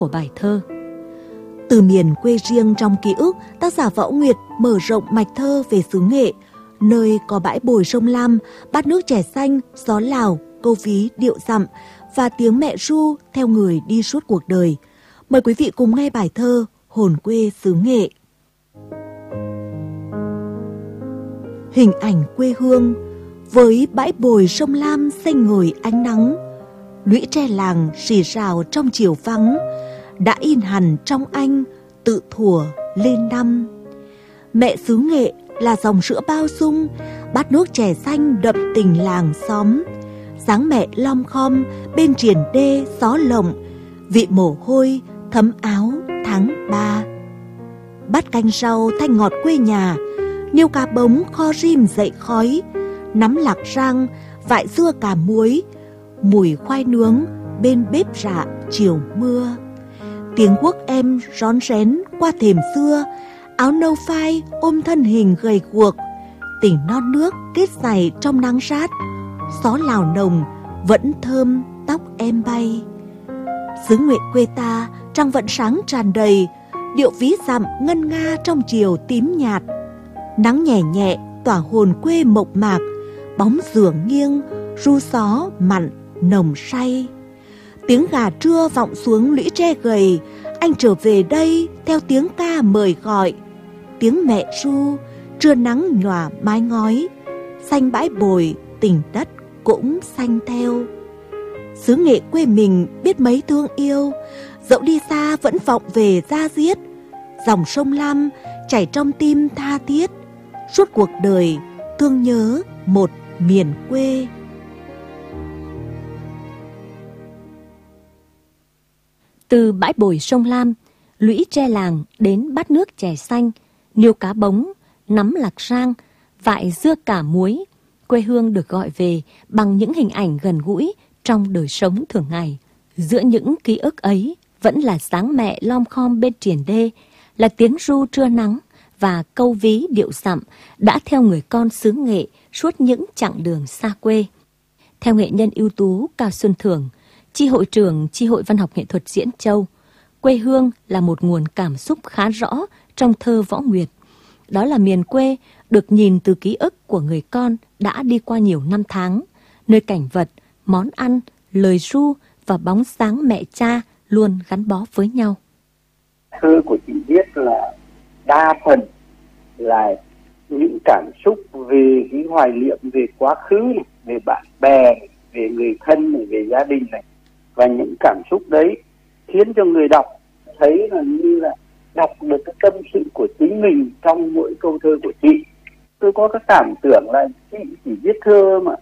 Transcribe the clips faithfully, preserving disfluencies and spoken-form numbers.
của bài thơ. Từ miền quê riêng trong ký ức, tác giả Võ Nguyệt mở rộng mạch thơ về xứ Nghệ, nơi có bãi bồi sông Lam, bát nước chè xanh, gió Lào, câu ví điệu dặm và tiếng mẹ ru theo người đi suốt cuộc đời. Mời quý vị cùng nghe bài thơ Hồn quê xứ Nghệ. Hình ảnh quê hương với bãi bồi sông Lam xanh ngời ánh nắng, lũy tre làng rì rào trong chiều vắng, đã in hẳn trong anh tự thuở lên năm. Mẹ xứ Nghệ là dòng sữa bao dung, bát nước chè xanh đậm tình làng xóm. Dáng mẹ lom khom bên triền đê gió lộng, vị mồ hôi thấm áo tháng ba. Bát canh rau thanh ngọt quê nhà, niêu cá bống kho rim dậy khói, nắm lạc rang vại dưa cà muối, mùi khoai nướng bên bếp rạ chiều mưa. Tiếng guốc em rón rén qua thềm xưa, áo nâu phai ôm thân hình gầy guộc, tỉnh non nước kết dày trong nắng rát, gió Lào nồng vẫn thơm tóc em bay. Xứ Nghệ quê ta trăng vẫn sáng tràn đầy, điệu ví dặm ngân nga trong chiều tím nhạt. Nắng nhẹ nhẹ tỏa hồn quê mộc mạc, bóng rửa nghiêng ru gió mặn nồng say. Tiếng gà trưa vọng xuống lũy tre gầy, anh trở về đây theo tiếng ca mời gọi. Tiếng mẹ ru trưa nắng nhòa mái ngói, xanh bãi bồi tình đất cũng xanh theo. Xứ Nghệ quê mình biết mấy thương yêu, dẫu đi xa vẫn vọng về da diết. Dòng sông Lam chảy trong tim tha thiết, suốt cuộc đời thương nhớ một miền quê. Từ bãi bồi sông Lam, lũy tre làng đến bát nước chè xanh, niêu cá bống, nắm lạc rang, vại dưa cà muối, quê hương được gọi về bằng những hình ảnh gần gũi trong đời sống thường ngày. Giữa những ký ức ấy vẫn là dáng mẹ lom khom bên triền đê, là tiếng ru trưa nắng và câu ví điệu dặm đã theo người con xứ Nghệ suốt những chặng đường xa quê. Theo nghệ nhân ưu tú Cao Xuân Thưởng, chi hội trưởng chi hội văn học nghệ thuật Diễn Châu, quê hương là một nguồn cảm xúc khá rõ trong thơ Võ Nguyệt. Đó là miền quê được nhìn từ ký ức của người con đã đi qua nhiều năm tháng, nơi cảnh vật, món ăn, lời ru và bóng dáng mẹ cha luôn gắn bó với nhau. Thơ của chị viết là đa phần là những cảm xúc về cái hoài niệm về quá khứ này, về bạn bè này, về người thân này, về gia đình này, và những cảm xúc đấy khiến cho người đọc thấy là như là đọc được cái tâm sự của chính mình trong mỗi câu thơ của chị. Tôi có cái cảm tưởng là chị chỉ viết thơ mà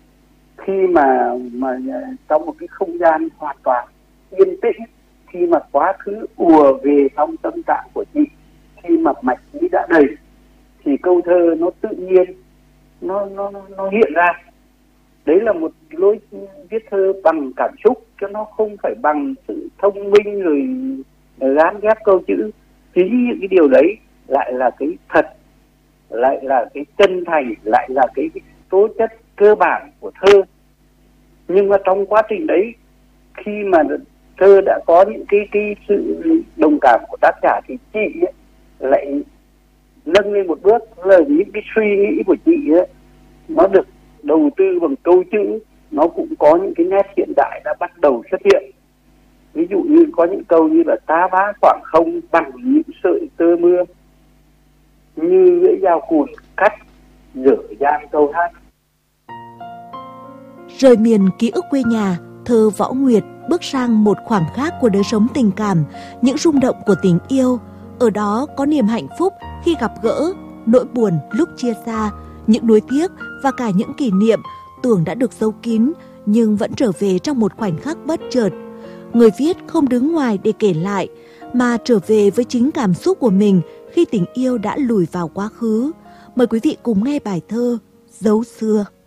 khi mà mà trong một cái không gian hoàn toàn yên tĩnh, khi mà quá khứ ùa về trong tâm trạng của chị, khi mà mạch nghĩ đã đầy thì câu thơ nó tự nhiên nó nó nó hiện ra. Đấy là một lối viết thơ bằng cảm xúc, chứ nó không phải bằng sự thông minh rồi gán ghép câu chữ. Chính những cái điều đấy lại là cái thật, lại là cái chân thành, lại là cái, cái tố chất cơ bản của thơ. Nhưng mà trong quá trình đấy, khi mà thơ đã có những cái cái sự đồng cảm của tác giả thì chị ấy lại nâng lên một bước, là những cái suy nghĩ của chị ấy nó được đầu tư bằng câu chữ, nó cũng có những cái nét hiện đại đã bắt đầu xuất hiện. Ví dụ như có những câu như là ta vá khoảng không bằng những sợi tơ mưa, như lưỡi dao cùn cắt dở dang câu hát. Rời miền ký ức quê nhà, thơ Võ Nguyệt bước sang một khoảng khác của đời sống tình cảm, những rung động của tình yêu. Ở đó có niềm hạnh phúc khi gặp gỡ, nỗi buồn lúc chia xa, những nuối tiếc và cả những kỷ niệm tưởng đã được giấu kín nhưng vẫn trở về trong một khoảnh khắc bất chợt. Người viết không đứng ngoài để kể lại, mà trở về với chính cảm xúc của mình khi tình yêu đã lùi vào quá khứ. Mời quý vị cùng nghe bài thơ Dấu xưa.